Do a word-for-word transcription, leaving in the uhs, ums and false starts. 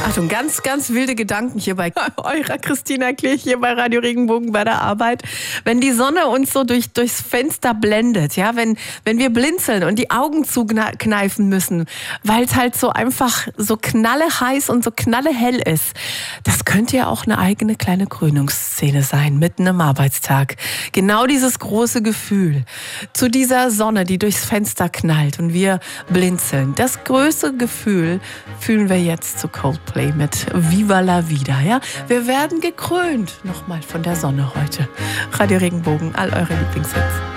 Achtung, ganz, ganz wilde Gedanken hier bei eurer Christina Klich hier bei Radio Regenbogen bei der Arbeit. Wenn die Sonne uns so durch, durchs Fenster blendet, ja, wenn, wenn wir blinzeln und die Augen zukneifen müssen, weil es halt so einfach so knalleheiß und so knallehell ist, das könnte ja auch eine eigene kleine Krönungsszene sein, mitten am Arbeitstag. Genau dieses große Gefühl zu dieser Sonne, die durchs Fenster knallt und wir blinzeln. Das größte Gefühl fühlen wir jetzt zu Coldplay mit Viva la Vida. Ja? Wir werden gekrönt nochmal von der Sonne heute. Radio Regenbogen, all eure Lieblingshits.